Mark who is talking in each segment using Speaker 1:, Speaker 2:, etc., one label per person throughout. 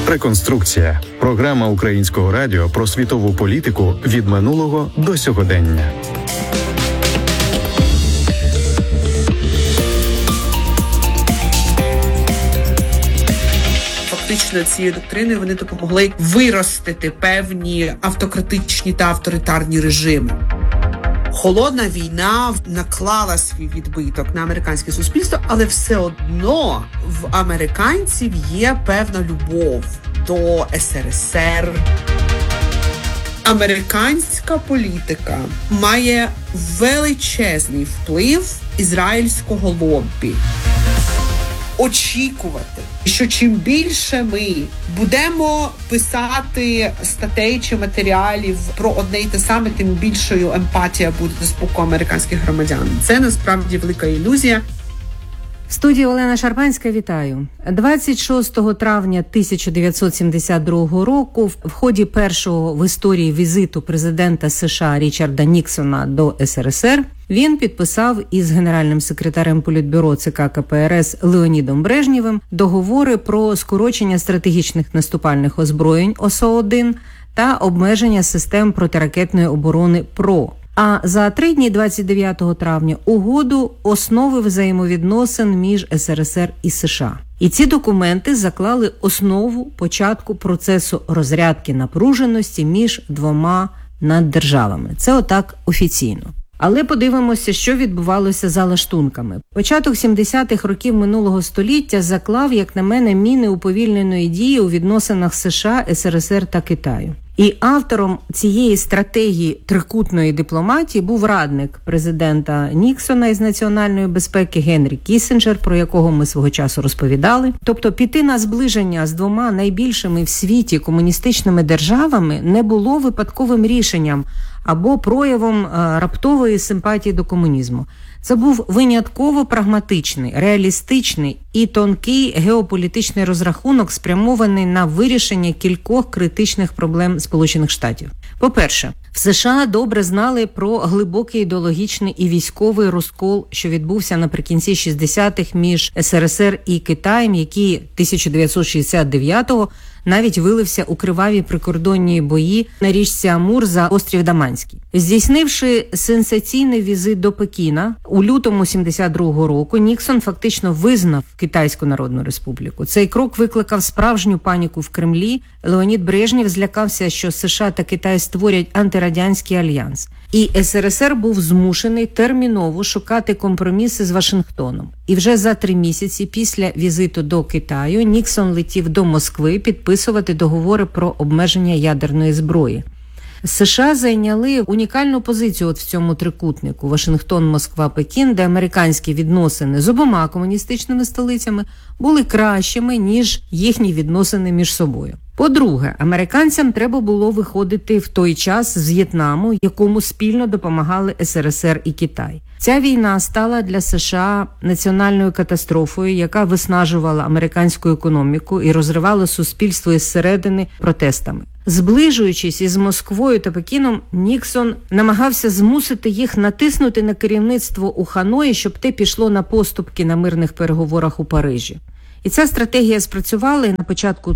Speaker 1: Реконструкція. Програма Українського радіо про світову політику від минулого до сьогодення.
Speaker 2: Фактично цією доктриною вони допомогли виростити певні автократичні та авторитарні режими. Холодна війна наклала свій відбиток на американське суспільство, але все одно в американців є певна любов до СРСР. Американська політика має величезний вплив ізраїльського лоббі. Очікувати, що чим більше ми будемо писати статей чи матеріалів про одне й те саме, тим більшою емпатія буде з боку американських громадян. Це насправді велика ілюзія.
Speaker 3: В студії Олена Шарпанська, вітаю. 26 травня 1972 року в ході першого в історії візиту президента США Річарда Ніксона до СРСР він підписав із генеральним секретарем Політбюро ЦК КПРС Леонідом Брежнєвим договори про скорочення стратегічних наступальних озброєнь ОСО-1 та обмеження систем протиракетної оборони ПРО. А за 3 дні 29 травня угоду основи взаємовідносин між СРСР і США. І ці документи заклали основу початку процесу розрядки напруженості між двома наддержавами. Це отак офіційно. Але подивимося, що відбувалося за лаштунками. Початок 70-х років минулого століття заклав, як на мене, міни уповільненої дії у відносинах США, СРСР та Китаю. І автором цієї стратегії трикутної дипломатії був радник президента Ніксона із національної безпеки Генрі Кіссінджер, про якого ми свого часу розповідали. Тобто піти на зближення з двома найбільшими в світі комуністичними державами не було випадковим рішенням або проявом раптової симпатії до комунізму. Це був винятково прагматичний, реалістичний і тонкий геополітичний розрахунок, спрямований на вирішення кількох критичних проблем Сполучених Штатів. По-перше, в США добре знали про глибокий ідеологічний і військовий розкол, що відбувся наприкінці 60-х між СРСР і Китаєм, який 1969-го навіть вилився у криваві прикордонні бої на річці Амур за острів Даманський. Здійснивши сенсаційний візит до Пекіна, у лютому 72-го року Ніксон фактично визнав Китайську Народну Республіку. Цей крок викликав справжню паніку в Кремлі. Леонід Брежнєв злякався, що США та Китай створять антирадянський альянс. І СРСР був змушений терміново шукати компроміси з Вашингтоном. І вже за 3 місяці після візиту до Китаю Ніксон летів до Москви підписувати договори про обмеження ядерної зброї. США зайняли унікальну позицію в цьому трикутнику Вашингтон, Москва, Пекін, де американські відносини з обома комуністичними столицями були кращими, ніж їхні відносини між собою. По-друге, американцям треба було виходити в той час з В'єтнаму, якому спільно допомагали СРСР і Китай. Ця війна стала для США національною катастрофою, яка виснажувала американську економіку і розривала суспільство із середини протестами. Зближуючись із Москвою та Пекіном, Ніксон намагався змусити їх натиснути на керівництво у Ханої, щоб те пішло на поступки на мирних переговорах у Парижі. І ця стратегія спрацювала, і на початку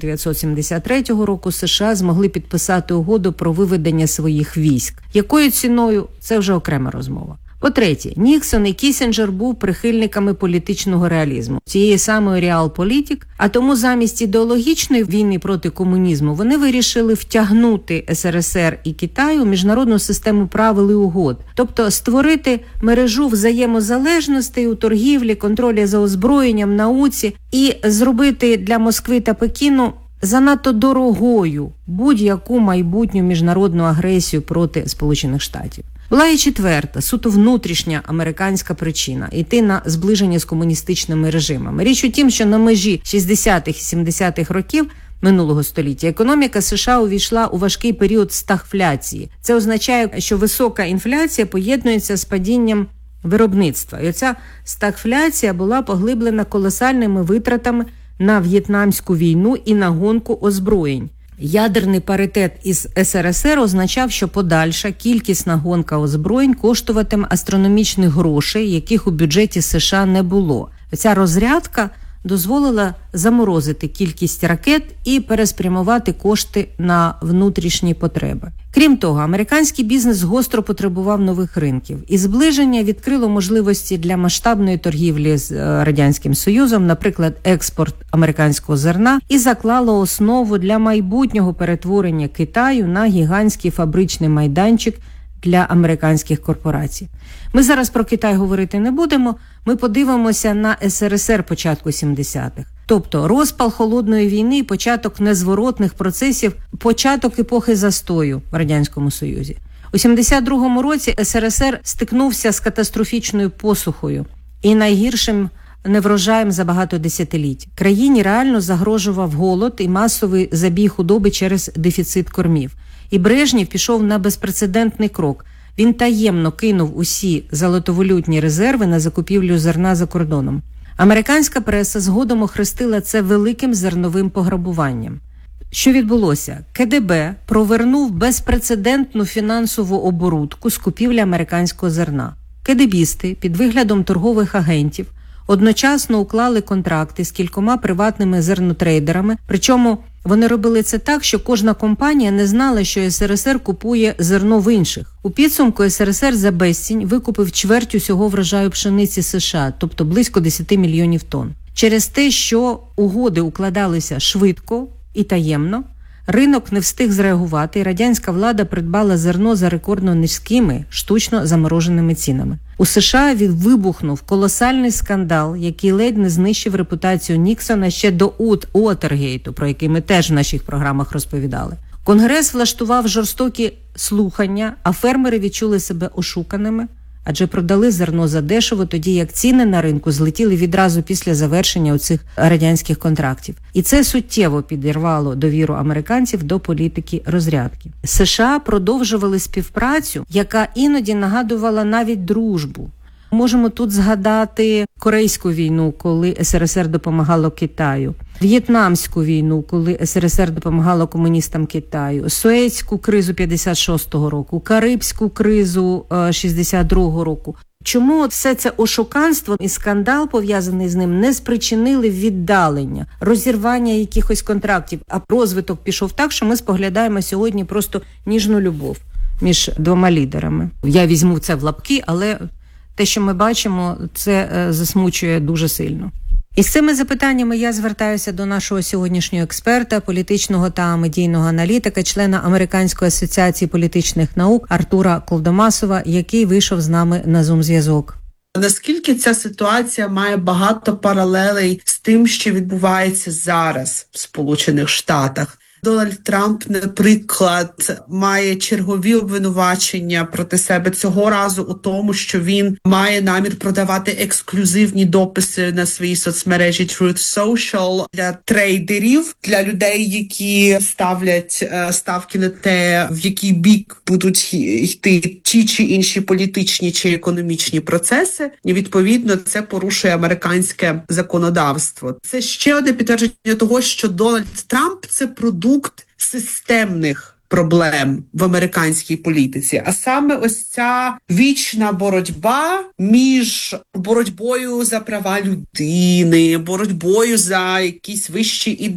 Speaker 3: 1973 року США змогли підписати угоду про виведення своїх військ. Якою ціною – це вже окрема розмова. По-третє, Ніксон і Кіссінджер був прихильниками політичного реалізму, цієї самої реалполітик, а тому замість ідеологічної війни проти комунізму вони вирішили втягнути СРСР і Китай у міжнародну систему правил і угод, тобто створити мережу взаємозалежностей у торгівлі, контролі за озброєнням, науці і зробити для Москви та Пекіну занадто дорогою будь-яку майбутню міжнародну агресію проти Сполучених Штатів. Була і четверта, суто внутрішня американська причина – йти на зближення з комуністичними режимами. Річ у тім, що на межі 60-х і 70-х років минулого століття економіка США увійшла у важкий період стагфляції. Це означає, що висока інфляція поєднується з падінням виробництва. І оця стагфляція була поглиблена колосальними витратами на В'єтнамську війну і на гонку озброєнь. Ядерний паритет із СРСР означав, що подальша кількісна гонка озброєнь коштуватиме астрономічних грошей, яких у бюджеті США не було. Ця розрядка дозволила заморозити кількість ракет і переспрямувати кошти на внутрішні потреби. Крім того, американський бізнес гостро потребував нових ринків, і зближення відкрило можливості для масштабної торгівлі з Радянським Союзом, наприклад, експорт американського зерна, і заклало основу для майбутнього перетворення Китаю на гігантський фабричний майданчик для американських корпорацій. Ми зараз про Китай говорити не будемо, ми подивимося на СРСР початку 70-х. Тобто розпал холодної війни і початок незворотних процесів, початок епохи застою в Радянському Союзі. У 72-му році СРСР стикнувся з катастрофічною посухою і найгіршим неврожаєм за багато десятиліть. Країні реально загрожував голод і масовий забій худоби через дефіцит кормів. І Брежнєв пішов на безпрецедентний крок. Він таємно кинув усі золотовалютні резерви на закупівлю зерна за кордоном. Американська преса згодом охрестила це великим зерновим пограбуванням. Що відбулося? КДБ провернув безпрецедентну фінансову оборудку з купівлі американського зерна. КДБісти під виглядом торгових агентів одночасно уклали контракти з кількома приватними зернотрейдерами, причому вони робили це так, що кожна компанія не знала, що СРСР купує зерно в інших. У підсумку СРСР за безцінь викупив чверть усього врожаю пшениці США, тобто близько 10 мільйонів тонн. Через те, що угоди укладалися швидко і таємно, ринок не встиг зреагувати, і радянська влада придбала зерно за рекордно низькими, штучно замороженими цінами. У США вибухнув колосальний скандал, який ледь не знищив репутацію Ніксона ще до Уотергейту, про який ми теж в наших програмах розповідали. Конгрес влаштував жорстокі слухання, а фермери відчули себе ошуканими, адже продали зерно задешево, тоді як ціни на ринку злетіли відразу після завершення оцих радянських контрактів. І це суттєво підірвало довіру американців до політики розрядки. США продовжували співпрацю, яка іноді нагадувала навіть дружбу. Можемо тут згадати Корейську війну, коли СРСР допомагало Китаю, В'єтнамську війну, коли СРСР допомагало комуністам Китаю, Суецьку кризу 56-го року, Карибську кризу 62-го року. Чому все це ошуканство і скандал, пов'язаний з ним, не спричинили віддалення, розірвання якихось контрактів, а розвиток пішов так, що ми споглядаємо сьогодні просто ніжну любов між двома лідерами. Я візьму це в лапки, але те, що ми бачимо, це засмучує дуже сильно. І з цими запитаннями я звертаюся до нашого сьогоднішнього експерта, політичного та медійного аналітика, члена Американської асоціації політичних наук Артура Колдомасова, який вийшов з нами на Zoom-зв'язок.
Speaker 2: Наскільки ця ситуація має багато паралелей з тим, що відбувається зараз в Сполучених Штатах? Дональд Трамп, наприклад, має чергові обвинувачення проти себе цього разу у тому, що він має намір продавати ексклюзивні дописи на своїй соцмережі Truth Social для трейдерів, для людей, які ставлять ставки на те, в який бік будуть йти ті чи інші політичні чи економічні процеси. І, відповідно, це порушує американське законодавство. Це ще одне підтвердження того, що Дональд Трамп – це продукт системних проблем в американській політиці, а саме ось ця вічна боротьба між боротьбою за права людини, боротьбою за якісь вищі ідеї,